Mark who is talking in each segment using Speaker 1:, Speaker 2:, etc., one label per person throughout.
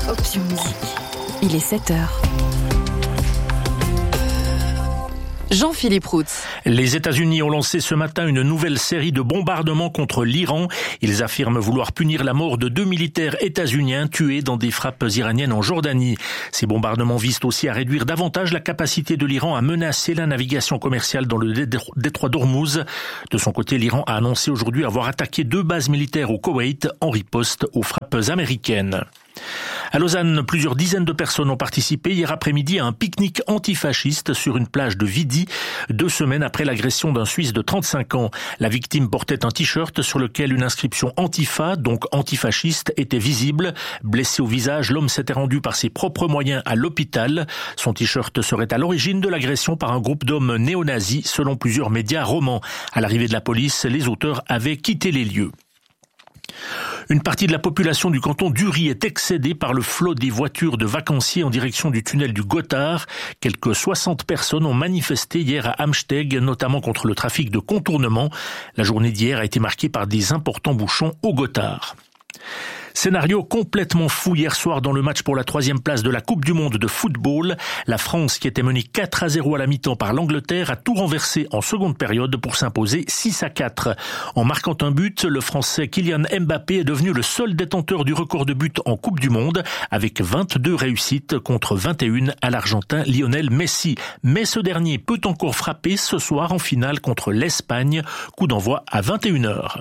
Speaker 1: Option musique. Il est 7h. Jean-Philippe Routz.
Speaker 2: Les États-Unis ont lancé ce matin une nouvelle série de bombardements contre l'Iran. Ils affirment vouloir punir la mort de 2 militaires états-uniens tués dans des frappes iraniennes en Jordanie. Ces bombardements visent aussi à réduire davantage la capacité de l'Iran à menacer la navigation commerciale dans le détroit d'Ormuz. De son côté, l'Iran a annoncé aujourd'hui avoir attaqué 2 bases militaires au Koweït en riposte aux frappes américaines. À Lausanne, plusieurs dizaines de personnes ont participé hier après-midi à un pique-nique antifasciste sur une plage de Vidi, 2 semaines après l'agression d'un Suisse de 35 ans. La victime portait un t-shirt sur lequel une inscription Antifa, donc antifasciste, était visible. Blessé au visage, l'homme s'était rendu par ses propres moyens à l'hôpital. Son t-shirt serait à l'origine de l'agression par un groupe d'hommes néo-nazis, selon plusieurs médias romans. À l'arrivée de la police, les auteurs avaient quitté les lieux. Une partie de la population du canton d'Uri est excédée par le flot des voitures de vacanciers en direction du tunnel du Gothard. Quelques 60 personnes ont manifesté hier à Amsteg, notamment contre le trafic de contournement. La journée d'hier a été marquée par des importants bouchons au Gothard. Scénario complètement fou hier soir dans le match pour la 3e place de la Coupe du Monde de football. La France, qui était menée 4-0 à la mi-temps par l'Angleterre, a tout renversé en seconde période pour s'imposer 6-4. En marquant un but, le Français Kylian Mbappé est devenu le seul détenteur du record de buts en Coupe du Monde, avec 22 réussites contre 21 à l'Argentin Lionel Messi. Mais ce dernier peut encore frapper ce soir en finale contre l'Espagne. Coup d'envoi à 21h.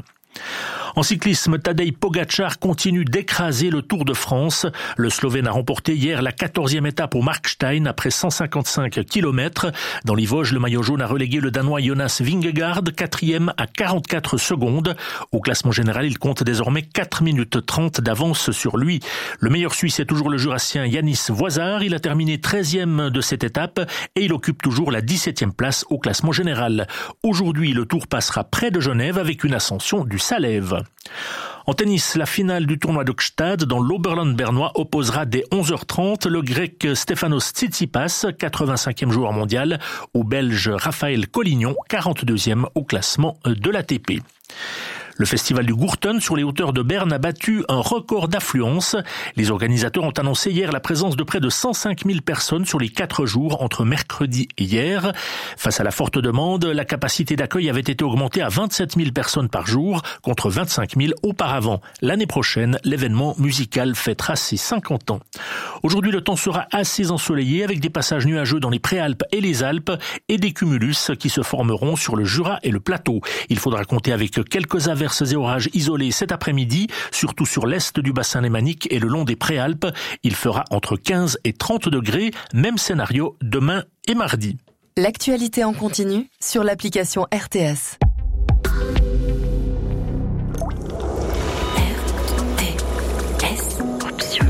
Speaker 2: En cyclisme, Tadej Pogačar continue d'écraser le Tour de France. Le Slovène a remporté hier la 14e étape au Markstein après 155 km. Dans les Vosges, le maillot jaune a relégué le Danois Jonas Vingegaard, 4e à 44 secondes. Au classement général, il compte désormais 4 minutes 30 d'avance sur lui. Le meilleur Suisse est toujours le Jurassien Yanis Voisard. Il a terminé 13e de cette étape et il occupe toujours la 17e place au classement général. Aujourd'hui, le Tour passera près de Genève avec une ascension du Salève. En tennis, la finale du tournoi de Gstaad dans l'Oberland bernois opposera dès 11h30 le grec Stefanos Tsitsipas, 85e joueur mondial, au belge Raphaël Collignon, 42e au classement de l'ATP. Le festival du Gurten sur les hauteurs de Berne a battu un record d'affluence. Les organisateurs ont annoncé hier la présence de près de 105 000 personnes sur les 4 jours entre mercredi et hier. Face à la forte demande, la capacité d'accueil avait été augmentée à 27 000 personnes par jour contre 25 000 auparavant. L'année prochaine, l'événement musical fêtera ses 50 ans. Aujourd'hui, le temps sera assez ensoleillé avec des passages nuageux dans les Préalpes et les Alpes et des cumulus qui se formeront sur le Jura et le plateau. Il faudra compter avec quelques averses et orages isolés cet après-midi, surtout sur l'est du bassin lémanique et le long des Préalpes. Il fera entre 15 et 30 degrés, même scénario demain et mardi.
Speaker 1: L'actualité en continu sur l'application RTS.